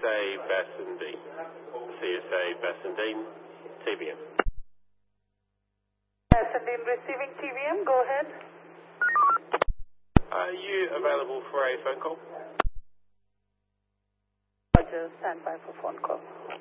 CSA Bassendean. CSA Bassendean, TVM. Bassendean receiving TVM, go ahead. Are you available for a phone call? Roger, stand by for phone call.